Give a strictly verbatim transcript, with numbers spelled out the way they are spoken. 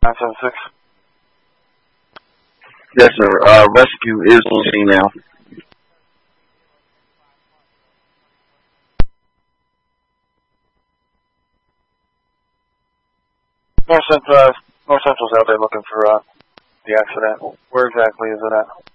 nine seven six. Yes, sir. Uh, rescue is on scene now. North Central, uh, North Central's out there looking for uh, the accident. Where exactly is it at?